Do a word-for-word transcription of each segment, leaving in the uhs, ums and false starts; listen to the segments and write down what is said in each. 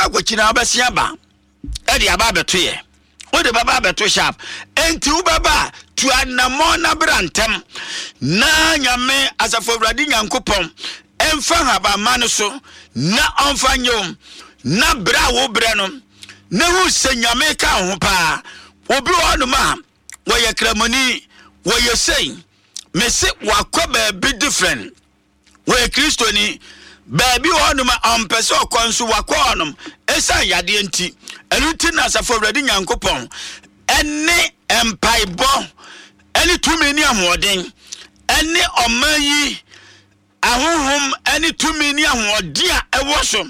akwa kwachina obesia ba e de aba beto ye wo de baba beto sharp enti wo baba tu anamo na brantem na nyame asafo Awurade Nyankopɔn emfa haba manu so na onfa nyom na bra wo bre no na hu se nyame ka ho pa obi wonu ma wo ye kramoni wo ye sei me se wakwa be different wo ye kristoni baby wonu ma ampese okonso wakwa onum esa yade enti enuti na asafo Awurade Nyankopɔn ene empaibo ene tumi ni ahoden ene omayi ahohom ene tumi ni ahoden a ewo so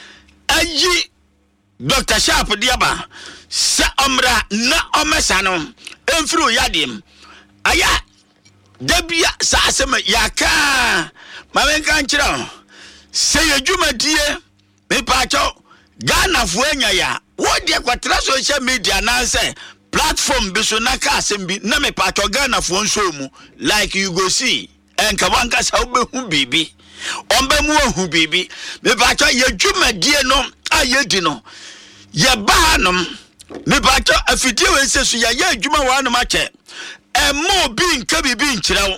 ayi Doctor Sharp diaba sa omra na omesa no emfiri oyadem aya dabia sa asema yaka mamenka nkyira se yedwumadie me paacho Ghana fo anya ya wo de kwatra social media na say platform bi so na ka asem bi na me paacho Ghana fo nso mu like you go see enka wanka sa obehu bibi ombe mu ohu bibi me paacho yedwumadie no ayedi no ye ba nom me paacho afidie we sesu ya ye adwuma wa no ma che emo bi nka bibi nkyirawo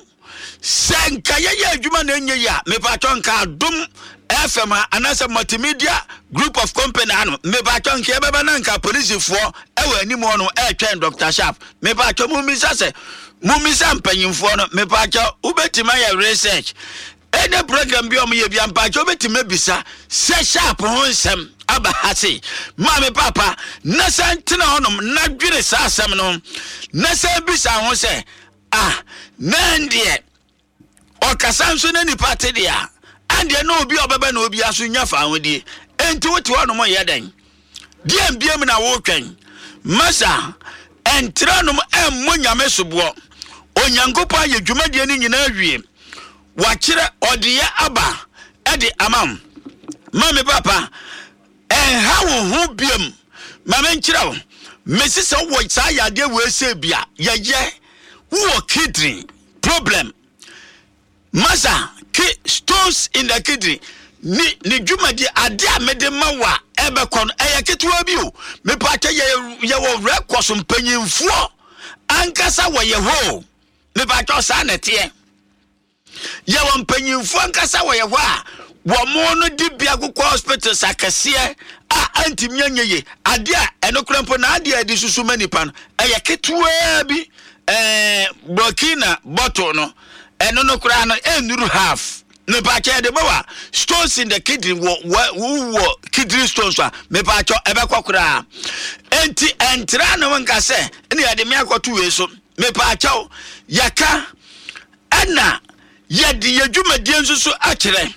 senka ye ye adwuma na enye ya me paacho nka adum F M anasa multimedia group of company anu me ba chon ke beba na nka police fo e wa anim no e twen Doctor Sharp me ba chon mu misa se mu misa mpanyimfo no me ba chon ubetima ya research any program bi o me ye bia mpa chon ubetima bisa se Sharp ho nsem aba hase ma me papa na santina honom na dwene sa asem no na san bisa ho se ah na ndie o kasanso na ni party dia and there no be obeba na obi aso nya fa ahodi enti wote wono mo yedan die mbiem na wo twen masa entra no emmo nyame sobo onyankopa ye dwumadie ni nyina awie wa kire ode aba e de amam mame papa en ha wo hu biem mame nkira wo mesisa wo sa yade we se bia ye ye wo kidney problem masa stones in the kidney ni ni dwumadi ade amede mawa ebe kon eye ketewa bi o me paake ye ye wo record so mpanyimfo ankasa wo ye ho me paake sa na tie ye wo mpanyimfo ankasa wo ye ho a wo mo no di bia kokko hospital sakase a antimyanye ye ade a enokrampo na ade adi susu manipa no eye ketewa bi eh Burkina bottle no eno no kura no enuru half me pa che de bawa stones in the kidney wo wo kidney stones a me pa cho ebe kwakura enti entra no nka se ene ya de me akoto we so me pa cho yaka ana ye de yedwumadie nsusu akire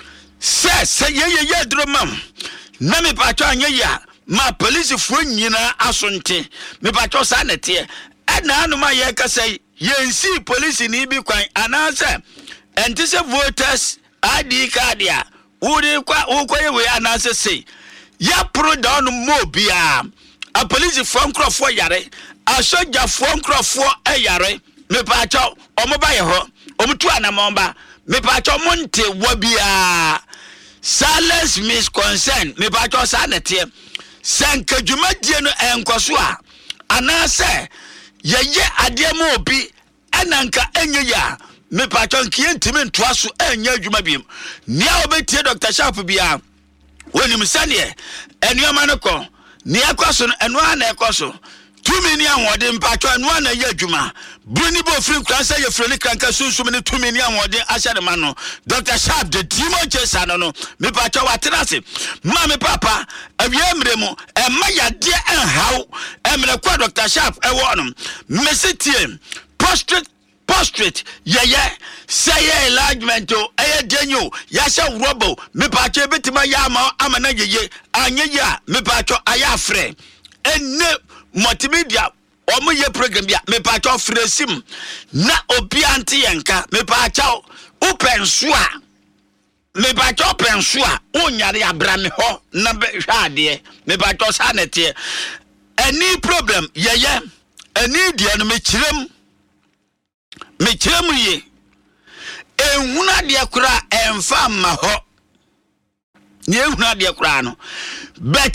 se se ye ye ye dromam na me pa cho anya ya ma police fo nyina asonte me pa cho sa na tie ana anu ma ye ka sei yensi police ni bi kwan anase entise voters I D card ya uri kwa ukoye we anase sei ya pro down mo bia a police from crofo yare a soldier from crofo e yare me pa cho omo ba ye ho omutu anamomba me pa cho monte wo bia silence misconcern me pa cho sa netie senka dwumadie no enkoso a anase yeye ade mo obi enanka enye ya me patron kientime ntoaso enya adwuma biem nia obetie Doctor Sharp bia wonim sane enuama no ko nia kwaso eno ana ekoso tumi ni ahode mpatro eno ana ye adwuma bruni bo free kransa ye free kranka sunsum ne tumi ni ahode ahyade ma no Doctor Sharp de timo chesa no no me patro waterase ma me papa awie mremu e ma yade enhaw emre kwa Doctor Sharp e wo no mesetie prostrate prostrate ye ye say enlargement o e denyo ya sha robo me patro betima ya ma amana ye ye anye ya me patro aya frɛ enne multimedia omo ye program bia me patro frɛ sim na obi ante yenka me patro open so a me patro open so a onyare abra me ho na be hwade me patro sa nete any problem ye ye any dia no me kirem me kirem ye ehuna de kura emfa ma ho ye ehuna de kura no but